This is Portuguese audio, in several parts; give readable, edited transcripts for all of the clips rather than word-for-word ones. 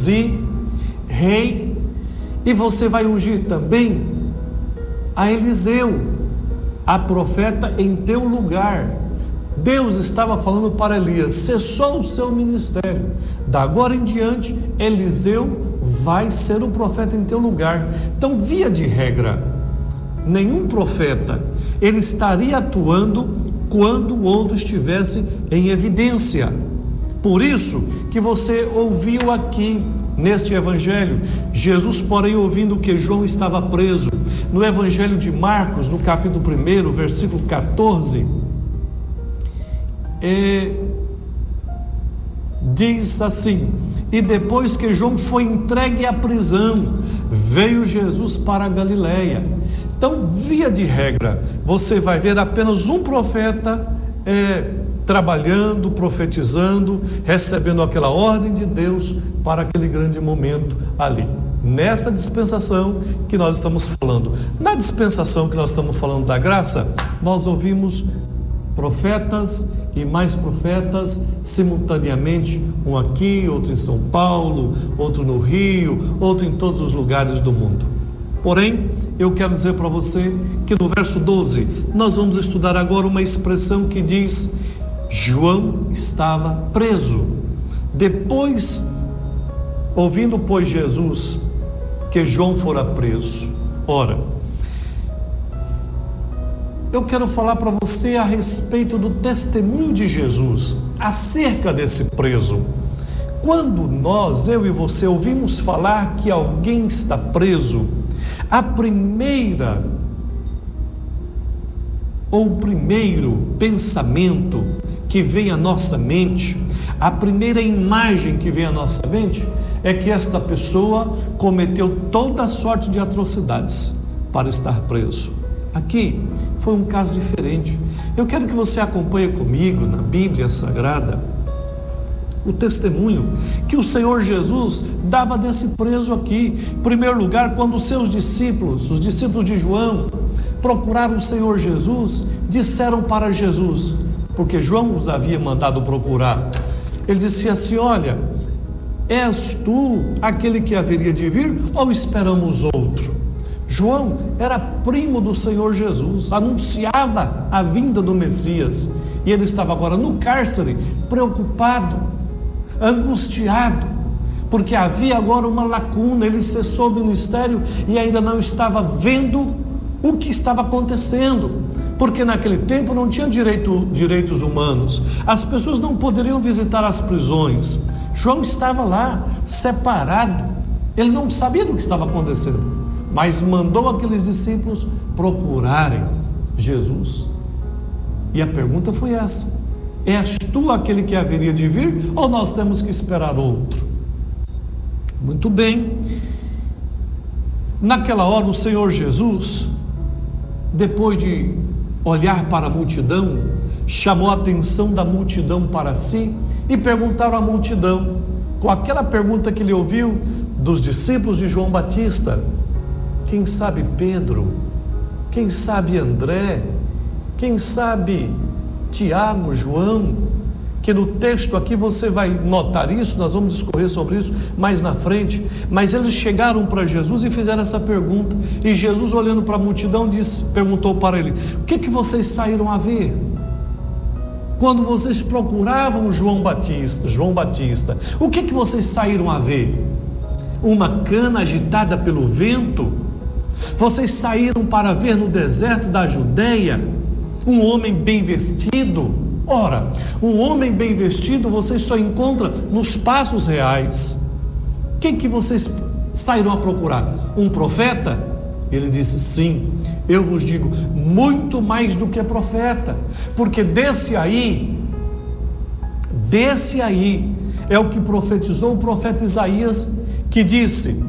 ungir rei, e você vai ungir também a Eliseu, a profeta em teu lugar. Deus estava falando para Elias: cessou o seu ministério, da agora em diante Eliseu vai ser o profeta em teu lugar. Então, via de regra, nenhum profeta ele estaria atuando quando o outro estivesse em evidência. Por isso que você ouviu aqui neste evangelho, Jesus, porém, ouvindo que João estava preso, no evangelho de Marcos, no capítulo 1, versículo 14, diz assim: e depois que João foi entregue à prisão, veio Jesus para a Galileia. Então, via de regra, você vai ver apenas um profeta trabalhando, profetizando, recebendo aquela ordem de Deus para aquele grande momento ali. Nessa dispensação que nós estamos falando, na dispensação que nós estamos falando da graça, nós ouvimos profetas e mais profetas simultaneamente, um aqui, outro em São Paulo, outro no Rio, outro em todos os lugares do mundo. Porém, eu quero dizer para você que no verso 12, nós vamos estudar agora uma expressão que diz: João estava preso. Depois, ouvindo, pois, Jesus que João fora preso. Ora, eu quero falar para você a respeito do testemunho de Jesus acerca desse preso. Quando nós, eu e você, ouvimos falar que alguém está preso, a primeira ou o primeiro pensamento que vem à nossa mente, a primeira imagem que vem à nossa mente é que esta pessoa cometeu toda a sorte de atrocidades para estar preso. Aqui foi um caso diferente. Eu quero que você acompanhe comigo na Bíblia Sagrada o testemunho que o Senhor Jesus dava desse preso aqui. Em primeiro lugar, quando os seus discípulos, os discípulos de João, procuraram o Senhor Jesus, disseram para Jesus, porque João os havia mandado procurar, ele disse assim: olha, és tu aquele que haveria de vir ou esperamos outro? João era primo do Senhor Jesus, anunciava a vinda do Messias, e ele estava agora no cárcere, preocupado, angustiado, porque havia agora uma lacuna. Ele cessou o ministério e ainda não estava vendo o que estava acontecendo, porque naquele tempo não tinha direitos humanos, as pessoas não poderiam visitar as prisões. João estava lá, separado, ele não sabia do que estava acontecendo, mas mandou aqueles discípulos procurarem Jesus. E a pergunta foi essa: és tu aquele que haveria de vir ou nós temos que esperar outro? Muito bem. Naquela hora o Senhor Jesus, depois de olhar para a multidão, chamou a atenção da multidão para si e perguntaram à multidão, com aquela pergunta que ele ouviu dos discípulos de João Batista: quem sabe Pedro? Quem sabe André? Quem sabe Tiago, João? Que no texto aqui você vai notar isso, nós vamos discorrer sobre isso mais na frente. Mas eles chegaram para Jesus e fizeram essa pergunta, e Jesus, olhando para a multidão, perguntou para ele: o que vocês saíram a ver? Quando vocês procuravam João Batista, o que vocês saíram a ver? Uma cana agitada pelo vento? Vocês saíram para ver no deserto da Judeia um homem bem vestido? Ora, um homem bem vestido você só encontra nos passos reais. Quem que vocês saíram a procurar? Um profeta? Ele disse: sim, eu vos digo, muito mais do que profeta, porque desse aí é o que profetizou o profeta Isaías, que disse: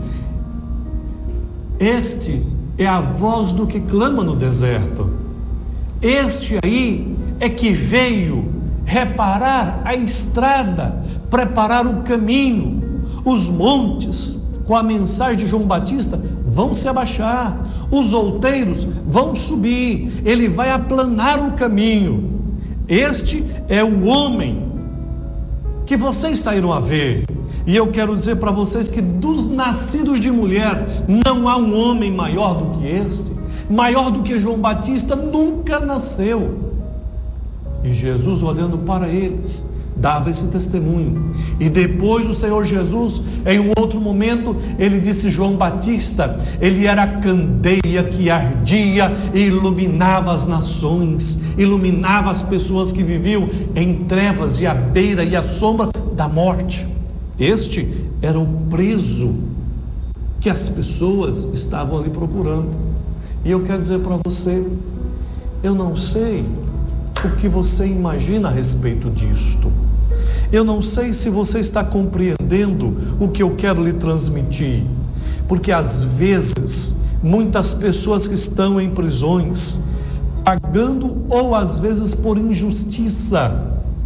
este é a voz do que clama no deserto. Este aí é que veio reparar a estrada, preparar o caminho. Os montes, com a mensagem de João Batista, vão se abaixar, os outeiros vão subir, ele vai aplanar o caminho. Este é o homem que vocês saíram a ver. E eu quero dizer para vocês que dos nascidos de mulher não há um homem maior do que este, maior do que João Batista, nunca nasceu. E Jesus, olhando para eles, dava esse testemunho. E depois o Senhor Jesus, em um outro momento, ele disse: João Batista, ele era a candeia que ardia e iluminava as nações, iluminava as pessoas que viviam em trevas e à beira e à sombra da morte. Este era o preso que as pessoas estavam ali procurando. E eu quero dizer para você, eu não sei o que você imagina a respeito disto. Eu não sei se você está compreendendo o que eu quero lhe transmitir, porque às vezes muitas pessoas que estão em prisões, pagando ou às vezes por injustiça,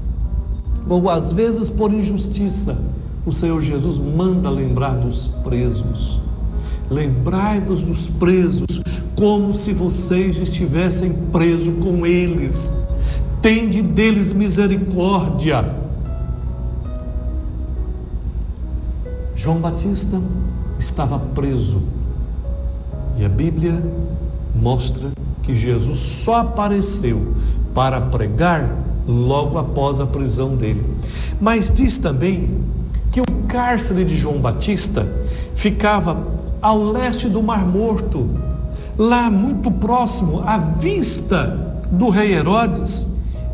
o Senhor Jesus manda lembrar dos presos. Lembrai-vos dos presos, como se vocês estivessem presos com eles. Tende deles misericórdia. João Batista estava preso, e a Bíblia mostra que Jesus só apareceu para pregar logo após a prisão dele. Mas diz também que o cárcere de João Batista ficava ao leste do Mar Morto, lá muito próximo à vista do rei Herodes.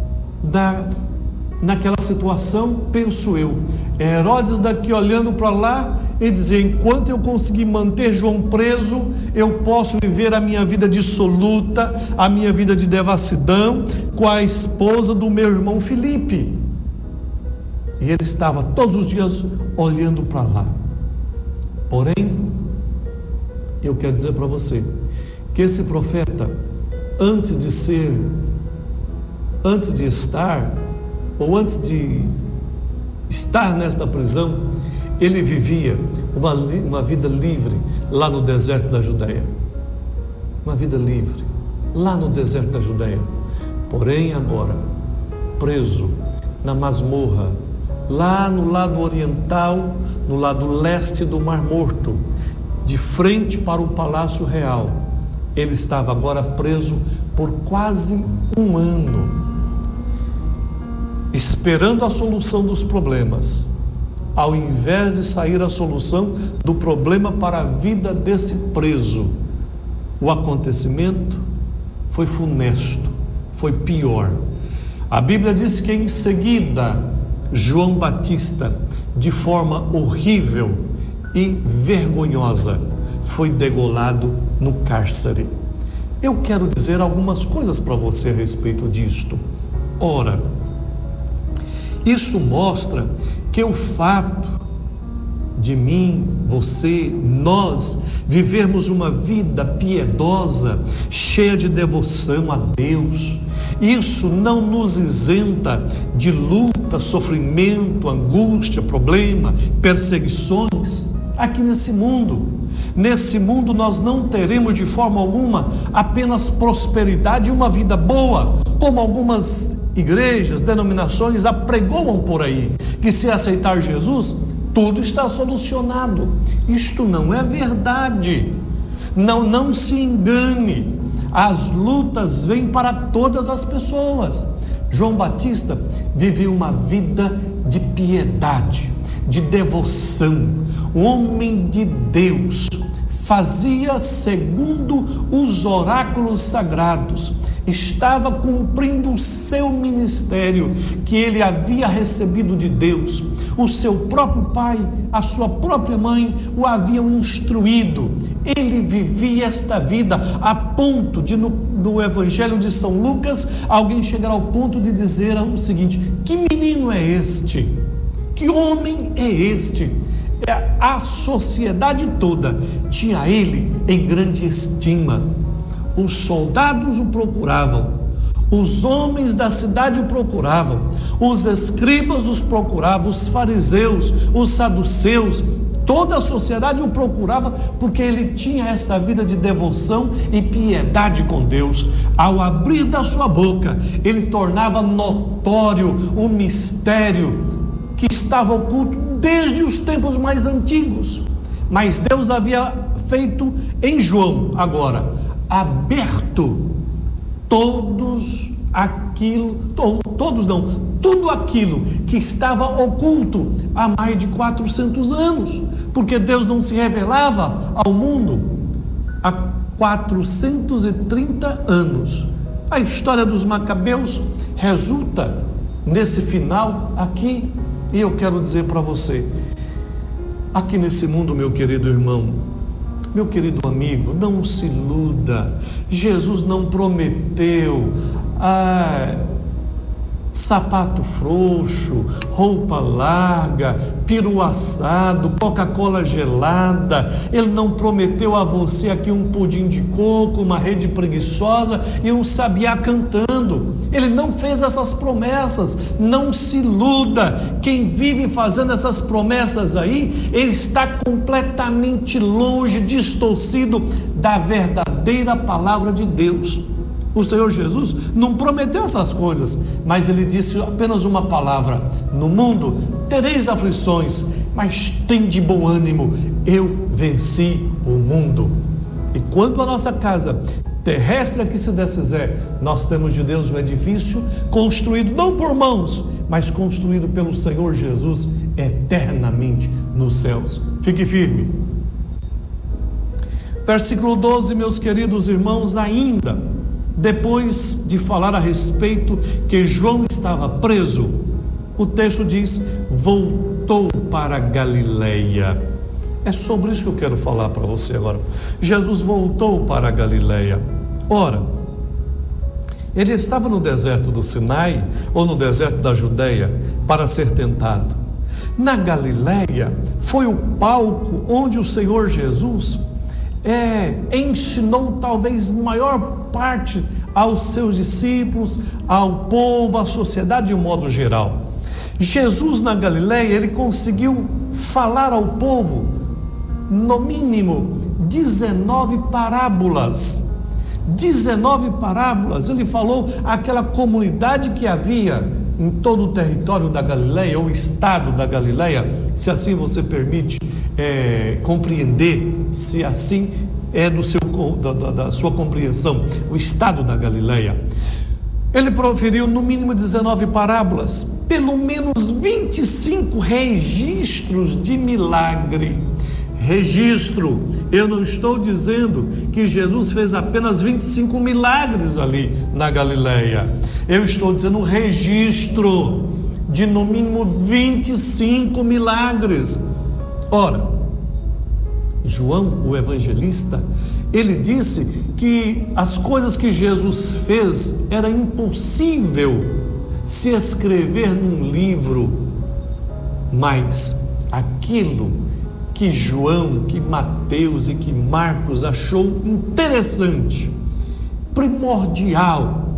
Naquela situação, penso eu, Herodes daqui olhando para lá e dizer: enquanto eu conseguir manter João preso, eu posso viver a minha vida dissoluta, a minha vida de devassidão com a esposa do meu irmão Filipe. E ele estava todos os dias olhando para lá. Porém, eu quero dizer para você que esse profeta, antes de estar nesta prisão, ele vivia uma vida livre lá no deserto da Judeia. Uma vida livre lá no deserto da Judeia. Porém, agora, preso na masmorra, lá no lado oriental, no lado leste do Mar Morto, de frente para o Palácio Real. Ele estava agora preso por quase um ano, esperando a solução dos problemas, ao invés de sair a solução do problema para a vida desse preso. O acontecimento foi funesto, foi pior. A Bíblia diz que em seguida João Batista, de forma horrível e vergonhosa, foi degolado no cárcere. Eu quero dizer algumas coisas para você a respeito disto. Ora, isso mostra que o fato de mim, você, nós vivermos uma vida piedosa, cheia de devoção a Deus, isso não nos isenta de luta, sofrimento, angústia, problema, perseguições aqui nesse mundo. Nesse mundo nós não teremos de forma alguma apenas prosperidade e uma vida boa, como algumas igrejas, denominações apregoam por aí, que se aceitar Jesus, tudo está solucionado. Isto não é verdade. Não se engane. As lutas vêm para todas as pessoas. João Batista viveu uma vida de piedade, de devoção, um homem de Deus, fazia segundo os oráculos sagrados, estava cumprindo o seu ministério que ele havia recebido de Deus. O seu próprio pai, a sua própria mãe o haviam instruído. Ele vivia esta vida a ponto de, no Evangelho de São Lucas, alguém chegar ao ponto de dizer o seguinte: que menino é este? Que homem é este? A sociedade toda tinha ele em grande estima. Os soldados o procuravam, os homens da cidade o procuravam, os escribas os procuravam, os fariseus, os saduceus, toda a sociedade o procurava, porque ele tinha essa vida de devoção e piedade com Deus. Ao abrir da sua boca, ele tornava notório o mistério que estava oculto desde os tempos mais antigos. Mas Deus havia feito em João, agora, aberto tudo aquilo que estava oculto há mais de 400 anos, porque Deus não se revelava ao mundo há 430 anos. A história dos Macabeus resulta nesse final aqui, e eu quero dizer para você, aqui nesse mundo, meu querido irmão, meu querido amigo, não se iluda. Jesus não prometeu sapato frouxo, roupa larga, peru assado, Coca-Cola gelada. Ele não prometeu a você aqui um pudim de coco, uma rede preguiçosa e um sabiá cantando. Ele não fez essas promessas. Não se iluda. Quem vive fazendo essas promessas aí, ele está completamente longe, distorcido da verdadeira palavra de Deus. O Senhor Jesus não prometeu essas coisas, mas Ele disse apenas uma palavra: no mundo tereis aflições, mas tem de bom ânimo, eu venci o mundo. E quando a nossa casa terrestre aqui se desfizer, nós temos de Deus um edifício construído não por mãos, mas construído pelo Senhor Jesus eternamente nos céus. Fique firme. Versículo 12, meus queridos irmãos, ainda depois de falar a respeito que João estava preso, o texto diz: voltou para Galileia. É sobre isso que eu quero falar para você agora. Jesus voltou para Galileia. Ora, ele estava no deserto do Sinai ou no deserto da Judeia para ser tentado. Na Galileia foi o palco onde o Senhor Jesus ensinou talvez maior parte aos seus discípulos, ao povo, à sociedade de um modo geral. Jesus na Galileia, ele conseguiu falar ao povo no mínimo 19 parábolas. 19 parábolas. Ele falou àquela comunidade que havia em todo o território da Galileia, ou estado da Galileia, se assim você permite compreender, se assim é da sua compreensão, o estado da Galileia. Ele proferiu no mínimo 19 parábolas, pelo menos 25 registros de milagre. Registro, eu não estou dizendo que Jesus fez apenas 25 milagres ali na Galileia. Eu estou dizendo registro de no mínimo 25 milagres. Ora, João, o evangelista, ele disse que as coisas que Jesus fez era impossível se escrever num livro, mas aquilo que João, que Mateus e que Marcos achou interessante, primordial,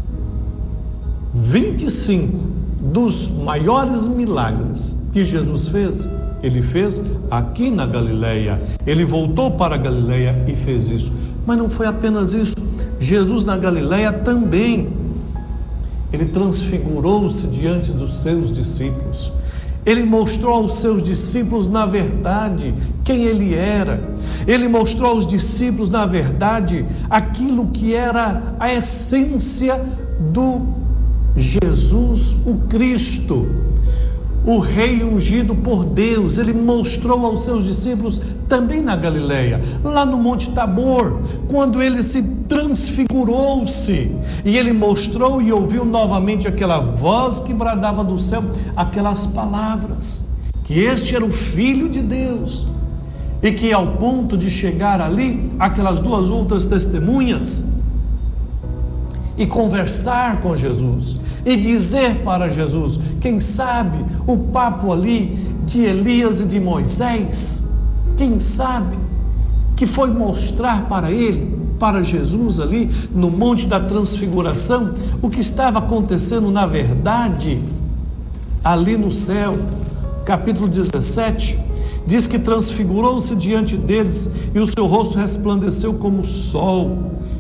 25 dos maiores milagres que Jesus fez, ele fez aqui na Galileia. Ele voltou para a Galileia e fez isso. Mas não foi apenas isso. Jesus na Galileia também, ele transfigurou-se diante dos seus discípulos. Ele mostrou aos seus discípulos, na verdade, quem ele era. Ele mostrou aos discípulos, na verdade, aquilo que era a essência do Jesus, o Cristo, o Rei ungido por Deus. Ele mostrou aos seus discípulos também na Galileia, lá no Monte Tabor, quando ele se transfigurou-se, e ele mostrou e ouviu novamente aquela voz que bradava do céu, aquelas palavras, que este era o Filho de Deus, e que ao ponto de chegar ali, aquelas duas outras testemunhas, e conversar com Jesus, e dizer para Jesus, quem sabe, o papo ali de Elias e de Moisés, quem sabe, que foi mostrar para ele, para Jesus ali, no Monte da Transfiguração, o que estava acontecendo na verdade, ali no céu. Capítulo 17, diz que transfigurou-se diante deles, e o seu rosto resplandeceu como o sol,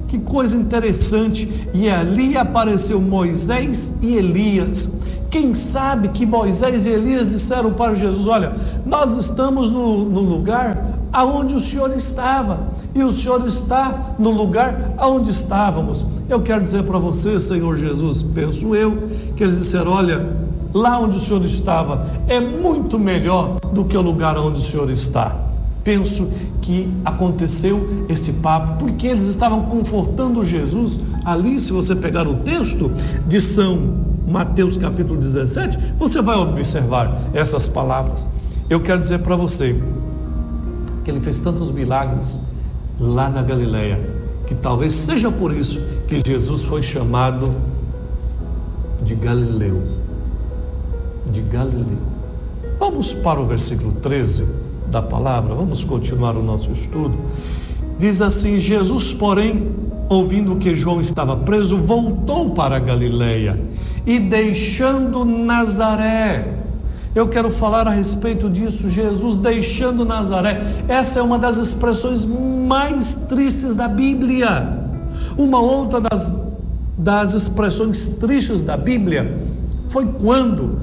que coisa interessante, e ali apareceu Moisés e Elias. Quem sabe que Moisés e Elias disseram para Jesus: olha, nós estamos no lugar aonde o Senhor estava, e o Senhor está no lugar aonde estávamos. Eu quero dizer para você, Senhor Jesus, penso eu, que eles disseram: olha, lá onde o Senhor estava é muito melhor do que o lugar onde o Senhor está. Penso que aconteceu esse papo, porque eles estavam confortando Jesus ali. Se você pegar o texto de São Mateus capítulo 17, você vai observar essas palavras. Eu quero dizer para você que ele fez tantos milagres lá na Galileia, que talvez seja por isso que Jesus foi chamado de Galileu. De Galileu. Vamos para o versículo 13 da palavra, vamos continuar o nosso estudo. Diz assim: Jesus, porém, ouvindo que João estava preso, voltou para a Galileia, e deixando Nazaré. Eu quero falar a respeito disso, Jesus deixando Nazaré. Essa é uma das expressões mais tristes da Bíblia. Uma outra das expressões tristes da Bíblia foi quando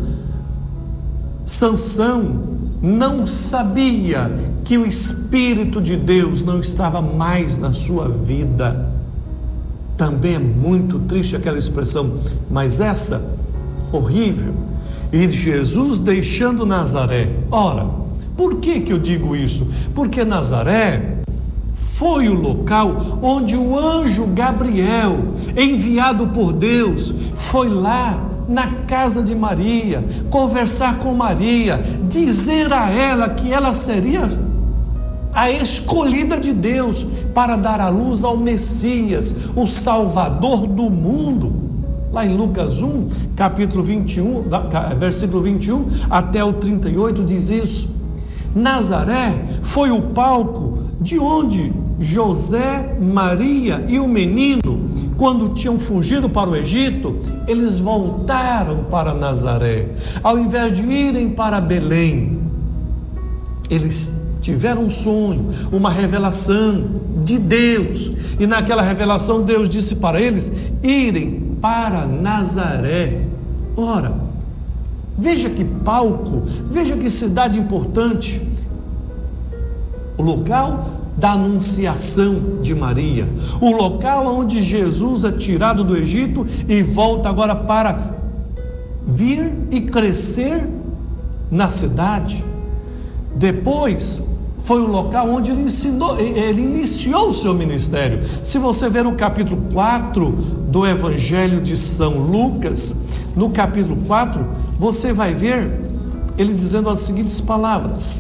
Sansão não sabia que o Espírito de Deus não estava mais na sua vida. Também é muito triste aquela expressão, mas essa, horrível. E Jesus deixando Nazaré. Ora, por que eu digo isso? Porque Nazaré foi o local onde o anjo Gabriel, enviado por Deus, foi lá na casa de Maria, conversar com Maria, dizer a ela que ela seria a escolhida de Deus para dar à luz ao Messias, o Salvador do mundo. Lá em Lucas 1, capítulo 21, versículo 21 até o 38 diz isso. Nazaré foi o palco de onde José, Maria e o menino, quando tinham fugido para o Egito, eles voltaram para Nazaré. Ao invés de irem para Belém, eles tiveram um sonho, uma revelação de Deus, e naquela revelação Deus disse para eles irem para Nazaré. Ora, veja que palco, veja que cidade importante, o local da anunciação de Maria, o local onde Jesus é tirado do Egito e volta agora para vir e crescer na cidade. Depois foi o local onde ele iniciou o seu ministério. Se você ver no capítulo 4 do Evangelho de São Lucas, no capítulo 4, você vai ver ele dizendo as seguintes palavras.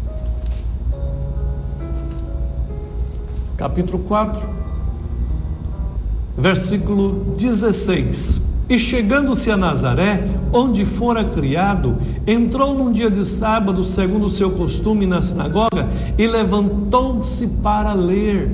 Capítulo 4, versículo 16. E chegando-se a Nazaré, onde fora criado, entrou num dia de sábado, segundo o seu costume, na sinagoga, e levantou-se para ler.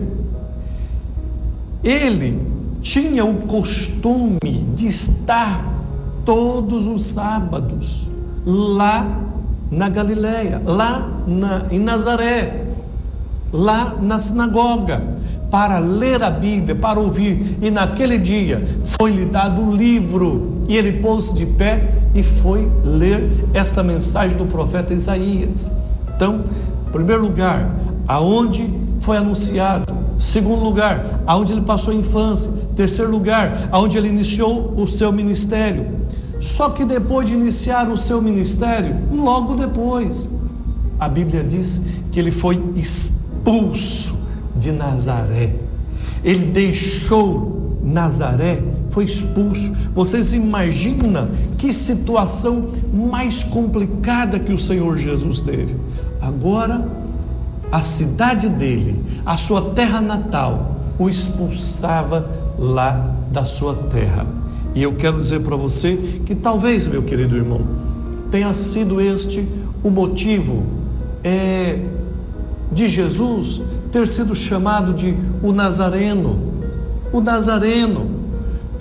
Ele tinha o costume de estar todos os sábados lá na Galileia, em Nazaré, lá na sinagoga, para ler a Bíblia, para ouvir. E naquele dia foi-lhe dado o livro, e ele pôs-se de pé e foi ler esta mensagem do profeta Isaías. Então, em primeiro lugar, aonde foi anunciado. Segundo lugar, aonde ele passou a infância. Terceiro lugar, aonde ele iniciou o seu ministério. Só que depois de iniciar o seu ministério, logo depois, a Bíblia diz que ele foi expulso de Nazaré. Ele deixou Nazaré, foi expulso. Vocês imaginam que situação mais complicada que o Senhor Jesus teve. Agora, a cidade dele, a sua terra natal, o expulsava lá da sua terra. E eu quero dizer para você que talvez, meu querido irmão, tenha sido este o motivo de Jesus ter sido chamado de o Nazareno. O Nazareno,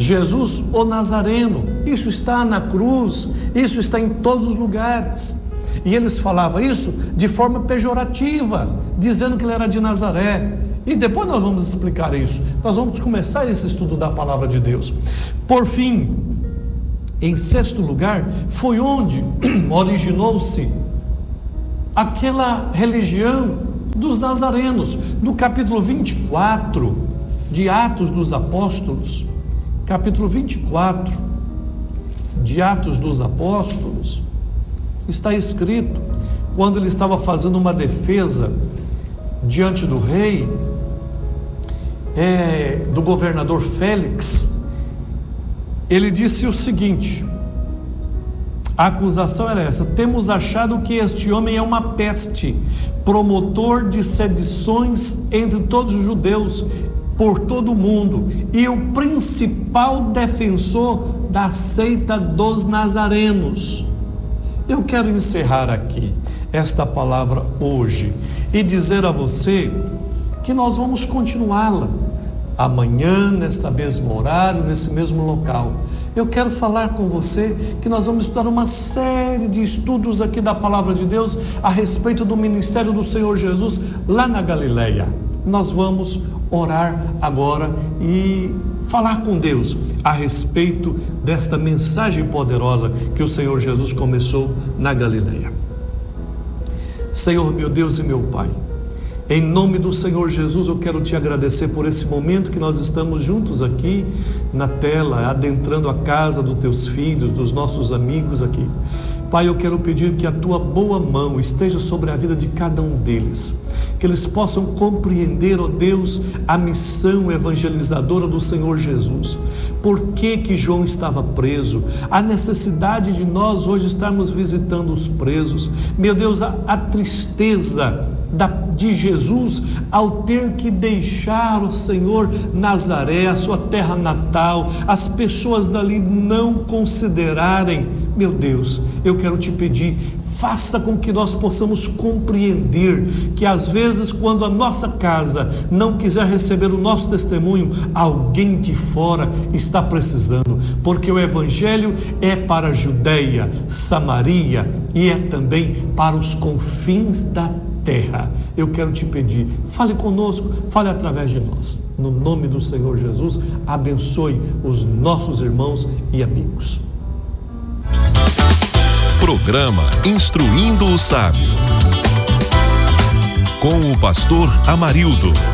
Jesus o Nazareno. Isso está na cruz, isso está em todos os lugares. E eles falavam isso de forma pejorativa, dizendo que ele era de Nazaré. E depois nós vamos explicar isso. Nós vamos começar esse estudo da palavra de Deus. Por fim, em sexto lugar, foi onde originou-se aquela religião dos nazarenos. No capítulo 24 de Atos dos Apóstolos, capítulo 24 de Atos dos Apóstolos, está escrito, quando ele estava fazendo uma defesa diante do rei, do governador Félix, ele disse o seguinte: a acusação era essa: temos achado que este homem é uma peste, promotor de sedições entre todos os judeus por todo o mundo, e o principal defensor da seita dos nazarenos. Eu quero encerrar aqui esta palavra hoje e dizer a você que nós vamos continuá-la amanhã, nesse mesmo horário, nesse mesmo local. Eu quero falar com você que nós vamos estudar uma série de estudos aqui da palavra de Deus a respeito do ministério do Senhor Jesus lá na Galileia. Nós vamos orar agora e falar com Deus a respeito desta mensagem poderosa que o Senhor Jesus começou na Galileia. Senhor, meu Deus e meu Pai, em nome do Senhor Jesus, eu quero te agradecer por esse momento que nós estamos juntos aqui na tela, adentrando a casa dos teus filhos, dos nossos amigos aqui. Pai, eu quero pedir que a tua boa mão esteja sobre a vida de cada um deles, que eles possam compreender, ó Deus, a missão evangelizadora do Senhor Jesus. Por que João estava preso? A necessidade de nós hoje estarmos visitando os presos. Meu Deus, a tristeza de Jesus ao ter que deixar o Senhor Nazaré, a sua terra natal, as pessoas dali não considerarem. Meu Deus, eu quero te pedir, faça com que nós possamos compreender que às vezes quando a nossa casa não quiser receber o nosso testemunho, alguém de fora está precisando, porque o Evangelho é para a Judeia, Samaria e é também para os confins da terra. Eu quero te pedir, fale conosco, fale através de nós. No nome do Senhor Jesus, abençoe os nossos irmãos e amigos. Programa Instruindo o Sábio, com o pastor Amarildo.